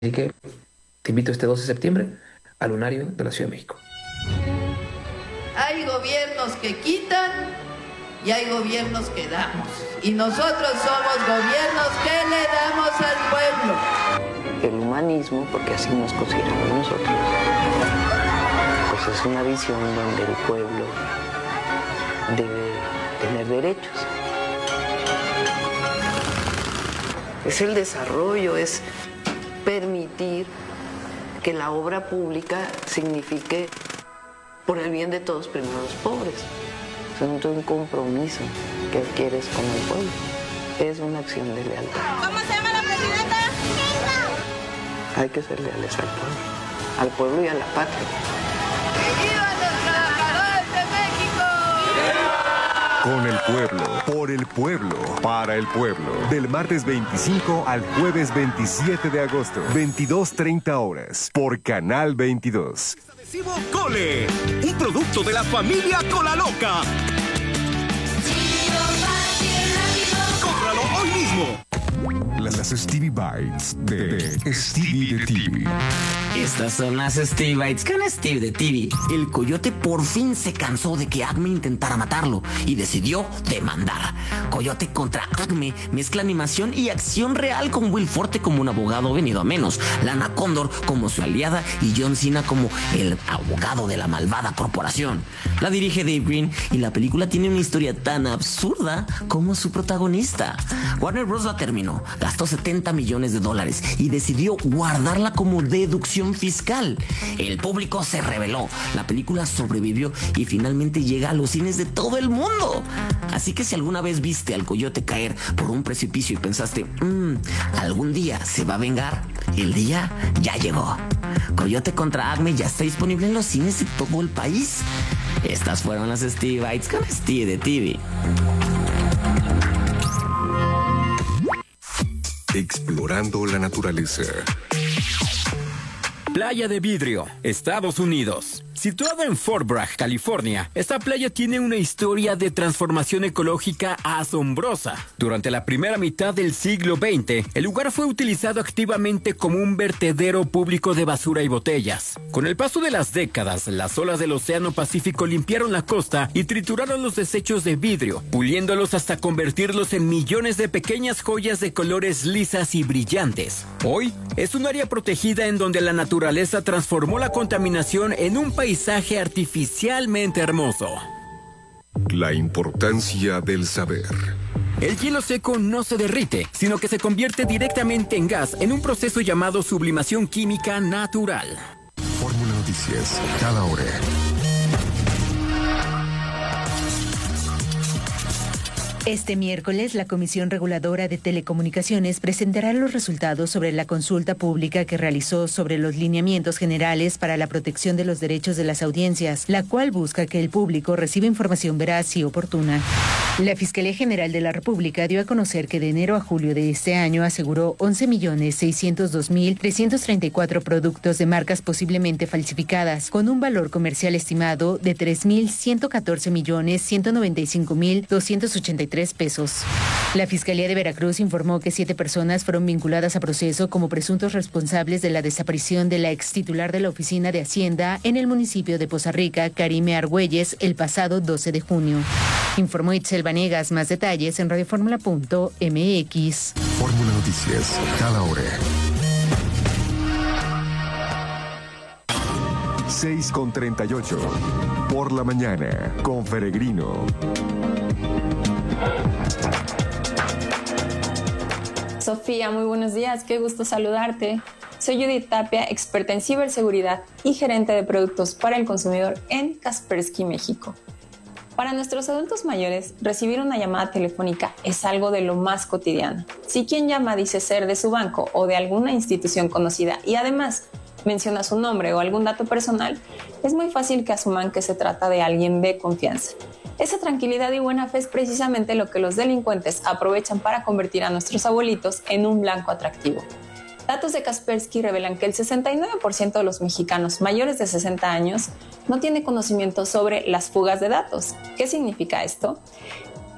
que te invito este 12 de septiembre al Lunario de la Ciudad de México. Hay gobiernos que quitan y hay gobiernos que damos. Y nosotros somos gobiernos que le damos al pueblo. El humanismo, porque así nos consideramos nosotros, pues es una visión donde el pueblo debe tener derechos. Es el desarrollo, es permitir que la obra pública signifique por el bien de todos, primero los pobres. Es un compromiso que adquieres con el pueblo. Es una acción de lealtad. ¿Cómo se llama la presidenta? Hay que ser leales al pueblo y a la patria. ¡Viva los trabajadores de México! Con el pueblo, por el pueblo, para el pueblo. Del martes 25 al jueves 27 de agosto, 22:30 horas, por Canal 22. Adhesivo Cole, un producto de la familia Cola Loca. ¡Cómpralo hoy mismo! Las Stevie Bites de Stevie de TV. Estas son las Stevie Bites con Steve de TV. El coyote por fin se cansó de que Acme intentara matarlo y decidió demandar. Coyote contra Acme mezcla animación y acción real con Will Forte como un abogado venido a menos, Lana Condor como su aliada y John Cena como el abogado de la malvada corporación. La dirige Dave Green y la película tiene una historia tan absurda como su protagonista. Warner Bros. La terminó, gastó $70 millones y decidió guardarla como deducción fiscal. El público se rebeló, la película sobrevivió y finalmente llega a los cines de todo el mundo. Así que si alguna vez viste al coyote caer por un precipicio y pensaste, algún día se va a vengar, el día ya llegó. Coyote contra Acme ya está disponible en los cines de todo el país. Estas fueron las Stevie Bites con Steve de TV. Explorando la naturaleza. Playa de Vidrio, Estados Unidos. Situada en Fort Bragg, California, esta playa tiene una historia de transformación ecológica asombrosa. Durante la primera mitad del siglo XX, el lugar fue utilizado activamente como un vertedero público de basura y botellas. Con el paso de las décadas, las olas del Océano Pacífico limpiaron la costa y trituraron los desechos de vidrio, puliéndolos hasta convertirlos en millones de pequeñas joyas de colores lisas y brillantes. Hoy, es un área protegida en donde la naturaleza transformó la contaminación en un paisaje artificialmente hermoso. La importancia del saber. El hielo seco no se derrite, sino que se convierte directamente en gas en un proceso llamado sublimación química natural. Fórmula Noticias, cada hora. Este miércoles, la Comisión Reguladora de Telecomunicaciones presentará los resultados sobre la consulta pública que realizó sobre los lineamientos generales para la protección de los derechos de las audiencias, la cual busca que el público reciba información veraz y oportuna. La Fiscalía General de la República dio a conocer que de enero a julio de este año aseguró 11.602.334 productos de marcas posiblemente falsificadas, con un valor comercial estimado de 3.114.195.283 pesos. La Fiscalía de Veracruz informó que 7 personas fueron vinculadas a proceso como presuntos responsables de la desaparición de la extitular de la Oficina de Hacienda en el municipio de Poza Rica, Karime Argüelles, el pasado 12 de junio. Informó Itzel Vanegas. Más detalles en radioformula.mx. Fórmula Noticias, cada hora. 6:38. Por la mañana, con Peregrino. Sofía, muy buenos días, qué gusto saludarte. Soy Judith Tapia, experta en ciberseguridad y gerente de productos para el consumidor en Kaspersky, México. Para nuestros adultos mayores, recibir una llamada telefónica es algo de lo más cotidiano. Si quien llama dice ser de su banco o de alguna institución conocida y además menciona su nombre o algún dato personal, es muy fácil que asuman que se trata de alguien de confianza. Esa tranquilidad y buena fe es precisamente lo que los delincuentes aprovechan para convertir a nuestros abuelitos en un blanco atractivo. Datos de Kaspersky revelan que el 69% de los mexicanos mayores de 60 años no tiene conocimiento sobre las fugas de datos. ¿Qué significa esto?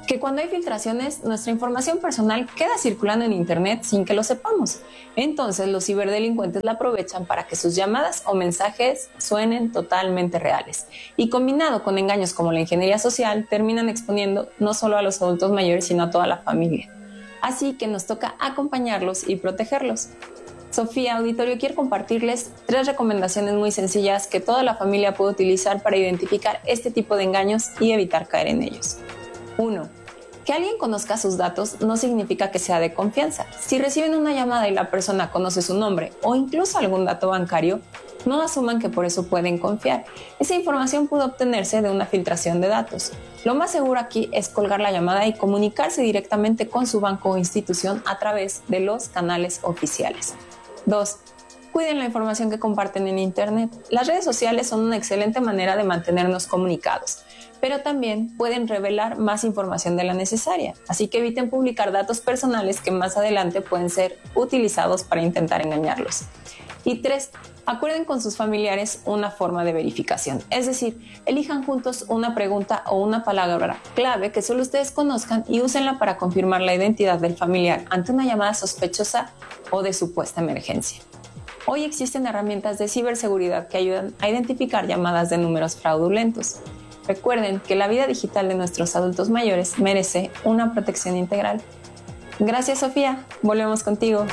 que cuando hay filtraciones, nuestra información personal queda circulando en Internet sin que lo sepamos. Entonces, los ciberdelincuentes la aprovechan para que sus llamadas o mensajes suenen totalmente reales. Y combinado con engaños como la ingeniería social, terminan exponiendo no solo a los adultos mayores, sino a toda la familia. Así que nos toca acompañarlos y protegerlos. Sofía, auditorio, quiero compartirles 3 recomendaciones muy sencillas que toda la familia puede utilizar para identificar este tipo de engaños y evitar caer en ellos. 1. Que alguien conozca sus datos no significa que sea de confianza. Si reciben una llamada y la persona conoce su nombre o incluso algún dato bancario, no asuman que por eso pueden confiar. Esa información pudo obtenerse de una filtración de datos. Lo más seguro aquí es colgar la llamada y comunicarse directamente con su banco o institución a través de los canales oficiales. 2. Cuiden la información que comparten en Internet. Las redes sociales son una excelente manera de mantenernos comunicados, pero también pueden revelar más información de la necesaria, así que eviten publicar datos personales que más adelante pueden ser utilizados para intentar engañarlos. Y 3. Acuerden con sus familiares una forma de verificación, es decir, elijan juntos una pregunta o una palabra clave que solo ustedes conozcan y úsenla para confirmar la identidad del familiar ante una llamada sospechosa o de supuesta emergencia. Hoy existen herramientas de ciberseguridad que ayudan a identificar llamadas de números fraudulentos. Recuerden que la vida digital de nuestros adultos mayores merece una protección integral. Gracias, Sofía. Volvemos contigo.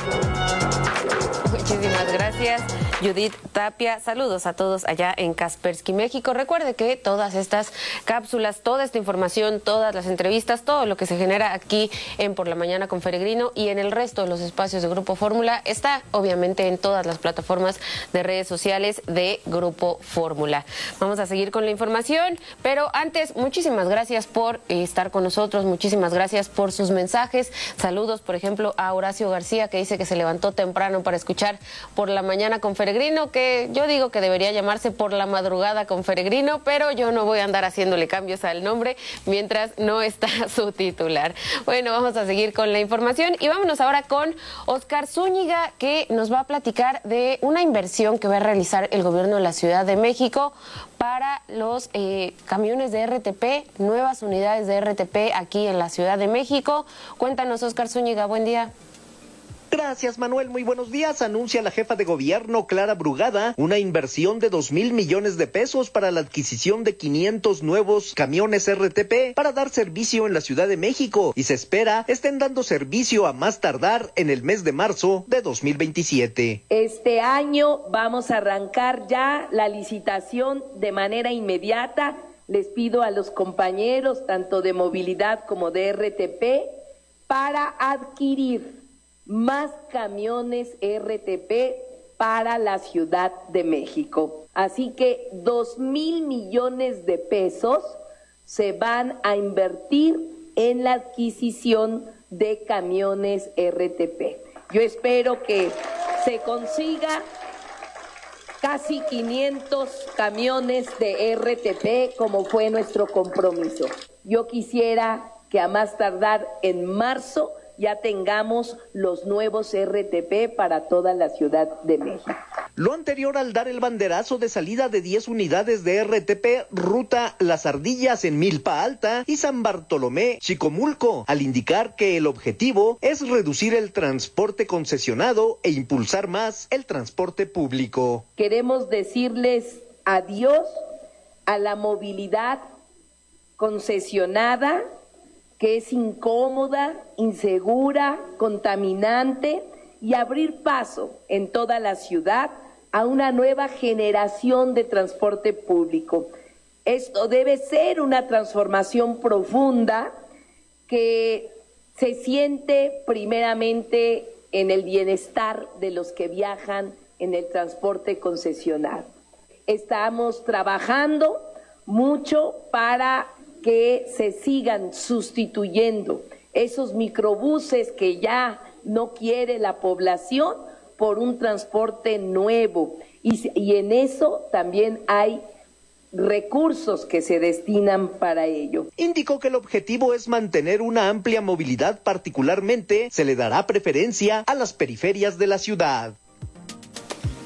Muchísimas gracias, Judith Tapia. Saludos a todos allá en Kaspersky, México. Recuerde que todas estas cápsulas, toda esta información, todas las entrevistas, todo lo que se genera aquí en Por la Mañana con Feregrino y en el resto de los espacios de Grupo Fórmula está obviamente en todas las plataformas de redes sociales de Grupo Fórmula. Vamos a seguir con la información, pero antes, muchísimas gracias por estar con nosotros, muchísimas gracias por sus mensajes. Saludos, por ejemplo, a Horacio García, que dice que se levantó temprano para escuchar Por la Mañana con Feregrino, que yo digo que debería llamarse Por la Madrugada con Feregrino, pero yo no voy a andar haciéndole cambios al nombre mientras no está su titular. Bueno, vamos a seguir con la información y vámonos ahora con Oscar Zúñiga, que nos va a platicar de una inversión que va a realizar el gobierno de la Ciudad de México para los camiones de RTP, nuevas unidades de RTP aquí en la Ciudad de México. Cuéntanos, Oscar Zúñiga, buen día. Gracias, Manuel. Muy buenos días. Anuncia la jefa de gobierno, Clara Brugada, una inversión de 2,000 millones de pesos para la adquisición de 500 nuevos camiones RTP para dar servicio en la Ciudad de México y se espera estén dando servicio a más tardar en el mes de marzo de 2027. Este año vamos a arrancar ya la licitación de manera inmediata. Les pido a los compañeros, tanto de movilidad como de RTP, para adquirir más camiones RTP para la Ciudad de México. Así que 2,000 millones de pesos se van a invertir en la adquisición de camiones RTP. Yo espero que se consiga casi 500 camiones de RTP como fue nuestro compromiso. Yo quisiera que a más tardar en marzo ya tengamos los nuevos RTP para toda la Ciudad de México. Lo anterior al dar el banderazo de salida de 10 unidades de RTP ruta Las Ardillas en Milpa Alta y San Bartolomé, Chicomulco, al indicar que el objetivo es reducir el transporte concesionado e impulsar más el transporte público. Queremos decirles adiós a la movilidad concesionada, que es incómoda, insegura, contaminante, y abrir paso en toda la ciudad a una nueva generación de transporte público. Esto debe ser una transformación profunda que se siente primeramente en el bienestar de los que viajan en el transporte concesionado. Estamos trabajando mucho para que se sigan sustituyendo esos microbuses que ya no quiere la población por un transporte nuevo. Y en eso también hay recursos que se destinan para ello. Indicó que el objetivo es mantener una amplia movilidad, particularmente se le dará preferencia a las periferias de la ciudad.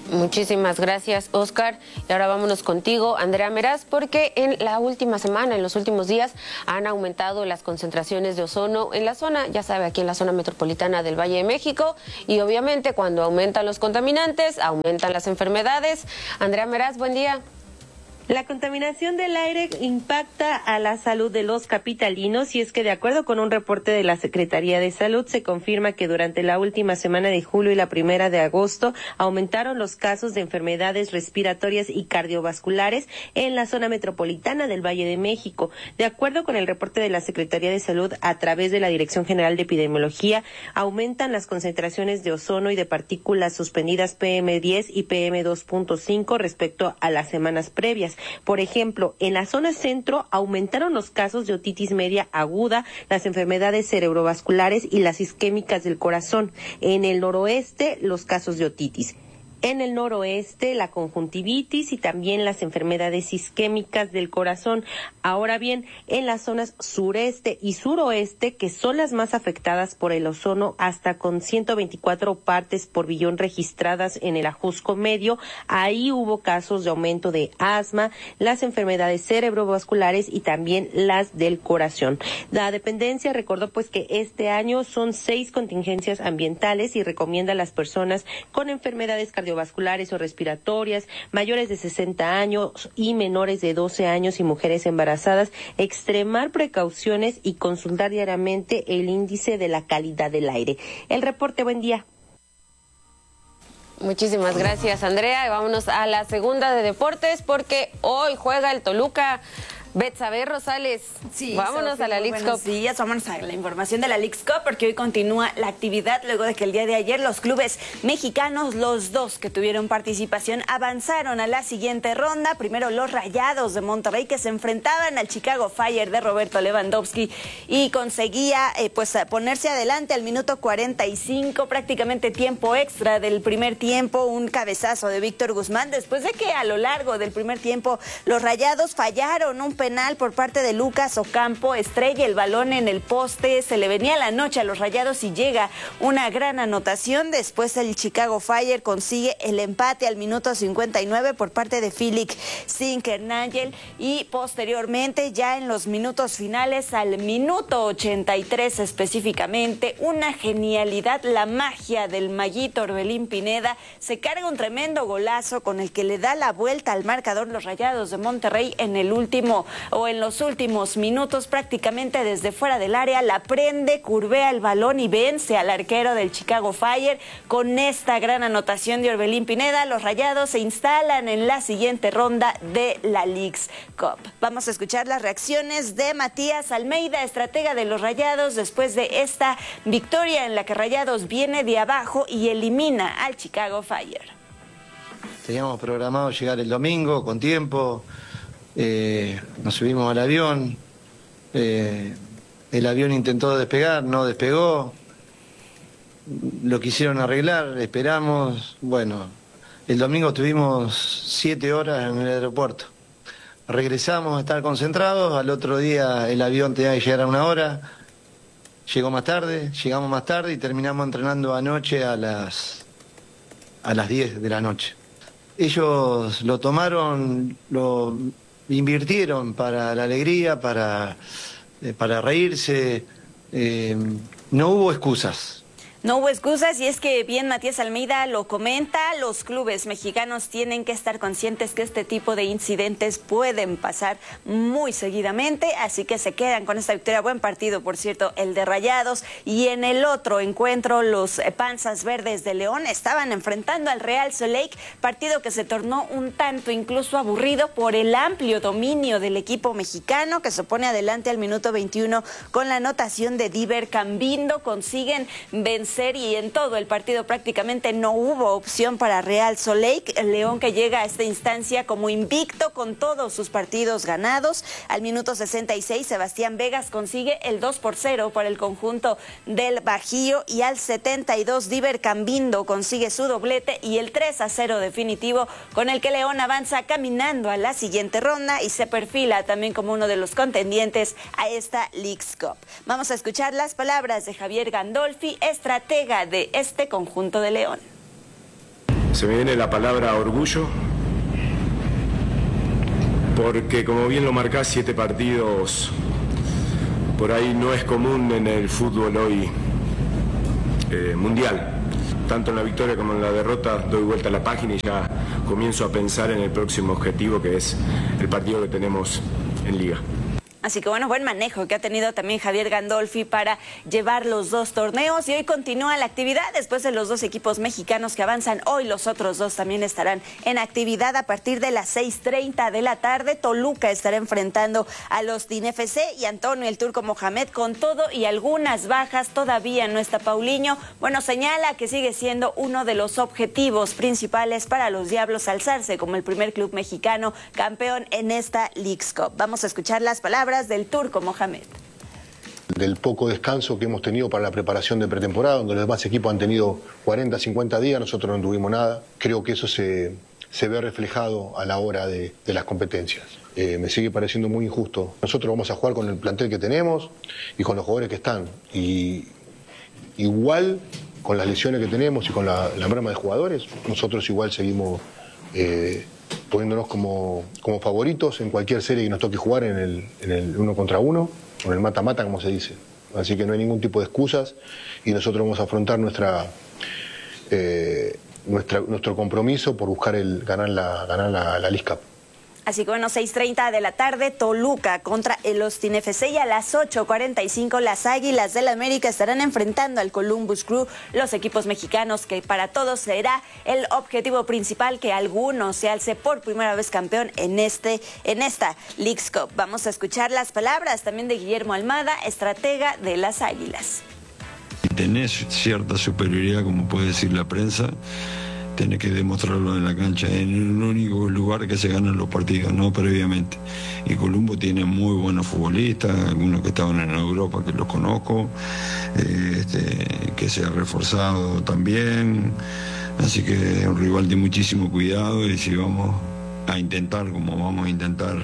Muchísimas gracias, Oscar. Y ahora vámonos contigo, Andrea Meraz, porque en la última semana, en los últimos días, han aumentado las concentraciones de ozono en la zona, ya sabe, aquí en la zona metropolitana del Valle de México, y obviamente cuando aumentan los contaminantes, aumentan las enfermedades. Andrea Meraz, buen día. La contaminación del aire impacta a la salud de los capitalinos y es que de acuerdo con un reporte de la Secretaría de Salud se confirma que durante la última semana de julio y la primera de agosto aumentaron los casos de enfermedades respiratorias y cardiovasculares en la zona metropolitana del Valle de México. De acuerdo con el reporte de la Secretaría de Salud a través de la Dirección General de Epidemiología, aumentan las concentraciones de ozono y de partículas suspendidas PM10 y PM2.5 respecto a las semanas previas. Por ejemplo, en la zona centro aumentaron los casos de otitis media aguda, las enfermedades cerebrovasculares y las isquémicas del corazón. En el noroeste, los casos de otitis. En el noroeste, la conjuntivitis y también las enfermedades isquémicas del corazón. Ahora bien, en las zonas sureste y suroeste, que son las más afectadas por el ozono, hasta con 124 partes por billón registradas en el Ajusco Medio, ahí hubo casos de aumento de asma, las enfermedades cerebrovasculares y también las del corazón. La dependencia recordó pues que este año son 6 contingencias ambientales y recomienda a las personas con enfermedades cardiovasculares o respiratorias, mayores de 60 años y menores de 12 años y mujeres embarazadas, extremar precauciones y consultar diariamente el índice de la calidad del aire. El reporte, buen día. Muchísimas gracias, Andrea. Y vámonos a la segunda de deportes porque hoy juega el Toluca. Betsabe Rosales, sí, vámonos Sophie, a la Leagues Cup. Buenos días, vámonos a la información de la Leagues Cup porque hoy continúa la actividad luego de que el día de ayer los clubes mexicanos, los dos que tuvieron participación, avanzaron a la siguiente ronda. Primero los Rayados de Monterrey que se enfrentaban al Chicago Fire de Roberto Lewandowski y conseguía ponerse adelante al minuto 45, prácticamente tiempo extra del primer tiempo, un cabezazo de Víctor Guzmán después de que a lo largo del primer tiempo los Rayados fallaron un penal por parte de Lucas Ocampo, estrella el balón en el poste, se le venía la noche a los Rayados y llega una gran anotación. Después el Chicago Fire consigue el empate al minuto 59 por parte de Félix Zinckernagel y posteriormente ya en los minutos finales al minuto 83 específicamente, una genialidad, la magia del Mayito Orbelín Pineda, se carga un tremendo golazo con el que le da la vuelta al marcador los Rayados de Monterrey en los últimos minutos, prácticamente desde fuera del área, la prende, curvea el balón y vence al arquero del Chicago Fire. Con esta gran anotación de Orbelín Pineda, los Rayados se instalan en la siguiente ronda de la Leagues Cup. Vamos a escuchar las reacciones de Matías Almeida, estratega de los Rayados, después de esta victoria en la que Rayados viene de abajo y elimina al Chicago Fire. Teníamos programado llegar el domingo con tiempo. Nos subimos al avión, el avión intentó despegar, no despegó, lo quisieron arreglar, esperamos, bueno, el domingo estuvimos 7 horas en el aeropuerto, regresamos a estar concentrados, al otro día el avión tenía que llegar a 1 hora, llegamos más tarde y terminamos entrenando anoche a las 10 de la noche. Ellos lo tomaron, lo invirtieron para la alegría, para reírse, no hubo excusas. No hubo excusas y es que bien Matías Almeida lo comenta, los clubes mexicanos tienen que estar conscientes que este tipo de incidentes pueden pasar muy seguidamente, así que se quedan con esta victoria. Buen partido, por cierto, el de Rayados. Y en el otro encuentro, los Panzas Verdes de León estaban enfrentando al Real Salt Lake, partido que se tornó un tanto incluso aburrido por el amplio dominio del equipo mexicano, que se pone adelante al minuto 21 con la anotación de Diver Cambindo. Consiguen vencer y en todo el partido prácticamente no hubo opción para Real Salt Lake. El León que llega a esta instancia como invicto con todos sus partidos ganados. Al minuto 66 Sebastián Vegas consigue el 2-0 para el conjunto del Bajío y al 72 Diver Cambindo consigue su doblete y el 3-0 definitivo con el que León avanza caminando a la siguiente ronda y se perfila también como uno de los contendientes a esta Leagues Cup. Vamos a escuchar las palabras de Javier Gandolfi, estratega de este conjunto de León. Se me viene la palabra orgullo, porque como bien lo marcás, 7 partidos por ahí no es común en el fútbol hoy mundial. Tanto en la victoria como en la derrota doy vuelta a la página y ya comienzo a pensar en el próximo objetivo, que es el partido que tenemos en Liga. Así que bueno, buen manejo que ha tenido también Javier Gandolfi para llevar los 2 torneos, y hoy continúa la actividad después de los 2 equipos mexicanos que avanzan. Hoy los otros 2 también estarán en actividad a partir de las 6:30 de la tarde. Toluca estará enfrentando a los Austin FC y Antonio el Turco Mohamed con todo y algunas bajas. Todavía no está Paulinho. Bueno, señala que sigue siendo uno de los objetivos principales para los Diablos alzarse como el primer club mexicano campeón en esta Leagues Cup. Vamos a escuchar las palabras del Turco Mohamed. Del poco descanso que hemos tenido para la preparación de pretemporada, donde los demás equipos han tenido 40, 50 días, nosotros no tuvimos nada. Creo que eso se ve reflejado a la hora de las competencias. Me sigue pareciendo muy injusto. Nosotros vamos a jugar con el plantel que tenemos y con los jugadores que están. Y igual, con las lesiones que tenemos y con la merma de jugadores, nosotros igual seguimos poniéndonos como favoritos en cualquier serie que nos toque jugar en el 1 contra 1, o en el mata-mata, como se dice. Así que no hay ningún tipo de excusas y nosotros vamos a afrontar nuestro compromiso por buscar ganar la Leagues Cup. Así que bueno, 6:30 de la tarde, Toluca contra el Austin FC, y a las 8:45 las Águilas del América estarán enfrentando al Columbus Crew, los equipos mexicanos, que para todos será el objetivo principal que alguno se alce por primera vez campeón en esta Leagues Cup. Vamos a escuchar las palabras también de Guillermo Almada, estratega de las Águilas. Si tenés cierta superioridad, como puede decir la prensa, tenés que demostrarlo en la cancha, en el único lugar que se ganan los partidos, no previamente. Y Columbo tiene muy buenos futbolistas, algunos que estaban en Europa que los conozco, que se ha reforzado también, así que es un rival de muchísimo cuidado, y si vamos a intentar, como vamos a intentar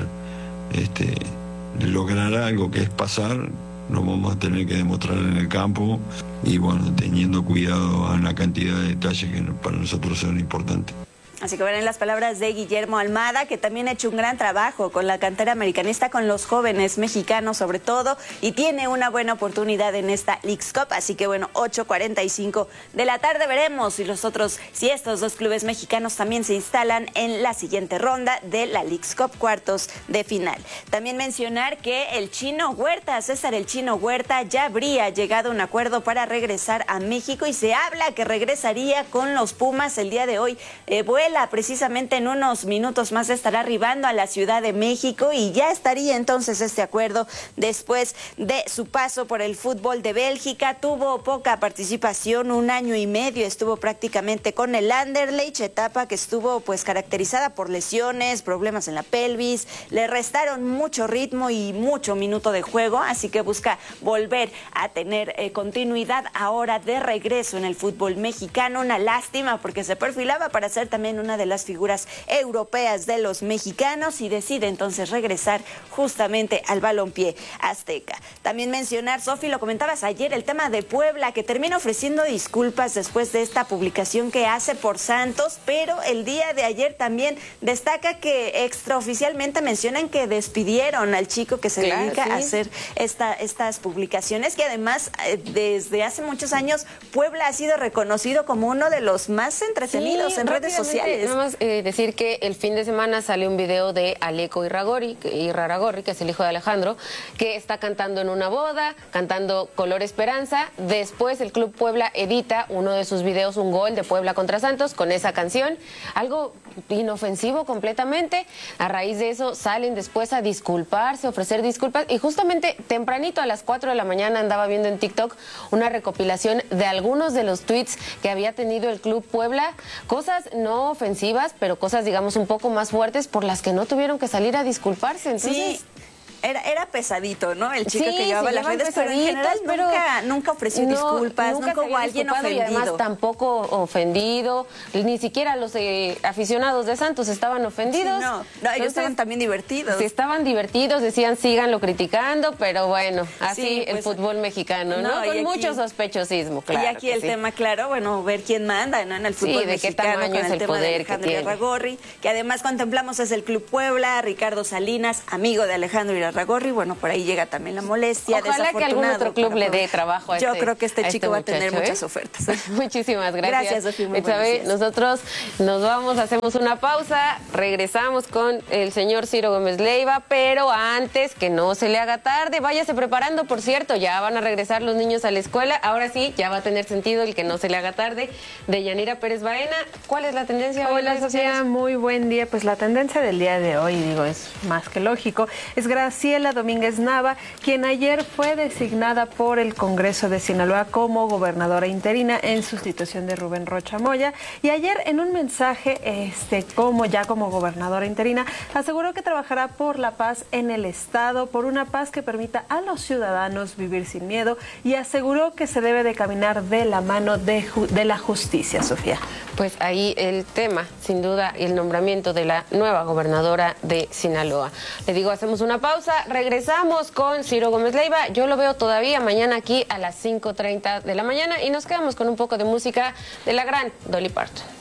lograr algo que es pasar, lo vamos a tener que demostrar en el campo, y bueno, teniendo cuidado en la cantidad de detalles que para nosotros son importantes. Así que verán las palabras de Guillermo Almada, que también ha hecho un gran trabajo con la cantera americanista, con los jóvenes mexicanos sobre todo, y tiene una buena oportunidad en esta Leagues Cup. Así que bueno, 8:45 de la tarde veremos si estos 2 clubes mexicanos también se instalan en la siguiente ronda de la Leagues Cup, cuartos de final. También mencionar que el Chino Huerta, César el Chino Huerta, ya habría llegado a un acuerdo para regresar a México, y se habla que regresaría con los Pumas el día de hoy. Precisamente en unos minutos más estará arribando a la Ciudad de México, y ya estaría entonces este acuerdo después de su paso por el fútbol de Bélgica. Tuvo poca participación, 1 año y medio estuvo prácticamente con el Anderlecht, etapa que estuvo pues caracterizada por lesiones, problemas en la pelvis, le restaron mucho ritmo y mucho minuto de juego, así que busca volver a tener continuidad ahora de regreso en el fútbol mexicano. Una lástima, porque se perfilaba para ser también una de las figuras europeas de los mexicanos, y decide entonces regresar justamente al balompié azteca. También mencionar, Sofi, lo comentabas ayer, el tema de Puebla, que termina ofreciendo disculpas después de esta publicación que hace por Santos, pero el día de ayer también destaca que extraoficialmente mencionan que despidieron al chico que se dedica a hacer estas publicaciones, que además desde hace muchos años Puebla ha sido reconocido como uno de los más entretenidos en redes sociales. Nada más decir que el fin de semana salió un video de Aleco Irraragorri, que es el hijo de Alejandro, que está cantando en una boda, cantando Color Esperanza. Después el Club Puebla edita uno de sus videos, un gol de Puebla contra Santos, con esa canción, algo inofensivo completamente. A raíz de eso salen después a disculparse, ofrecer disculpas, y justamente tempranito a las 4 de la mañana andaba viendo en TikTok una recopilación de algunos de los tweets que había tenido el Club Puebla, cosas no ofensivas, pero cosas digamos un poco más fuertes, por las que no tuvieron que salir a disculparse. Entonces, sí. Era pesadito, ¿no? El chico Sí, que llevaba las redes, pero en general nunca ofreció disculpas, nunca hubo alguien ofendido. Y además tampoco ofendido, ni siquiera los aficionados de Santos estaban ofendidos. Sí, no, ellos estaban también divertidos. Sí, estaban divertidos, decían síganlo criticando, pero bueno, así Sí, pues, el fútbol mexicano, ¿no? Con aquí, mucho sospechosismo, claro. Y aquí el tema, claro, bueno, ver quién manda, ¿no? En el fútbol de qué mexicano, tamaño con es el tema poder de que Alejandro tiene. Irarrágorri, que además contemplamos es el Club Puebla, Ricardo Salinas, amigo de Alejandro Irarrágorri, bueno, por ahí llega también la molestia. Ojalá que algún otro club le dé trabajo a Yo creo que este chico va a tener muchas ofertas. Muchísimas gracias. Gracias, Sofía, muy buenos Betsabe, días. nosotros nos vamos, hacemos una pausa, regresamos con el señor Ciro Gómez Leiva, pero antes que no se le haga tarde, váyase preparando, por cierto, ya van a regresar los niños a la escuela, ahora sí, ya va a tener sentido el que no se le haga tarde. De Yanira Pérez Baena, ¿cuál es la tendencia hoy? Hola, Sofía, muy buen día. Pues la tendencia del día de hoy, digo, es más que lógico, es Graciela Domínguez Nava, quien ayer fue designada por el Congreso de Sinaloa como gobernadora interina en sustitución de Rubén Rocha Moya. Y ayer en un mensaje, como gobernadora interina, aseguró que trabajará por la paz en el Estado, por una paz que permita a los ciudadanos vivir sin miedo, y aseguró que se debe de caminar de la mano de la justicia, Sofía. Pues ahí el tema, sin duda, el nombramiento de la nueva gobernadora de Sinaloa. Le digo, hacemos una pausa, regresamos con Ciro Gómez Leiva. Yo lo veo todavía mañana aquí a las 5:30 de la mañana y nos quedamos con un poco de música de la gran Dolly Parton.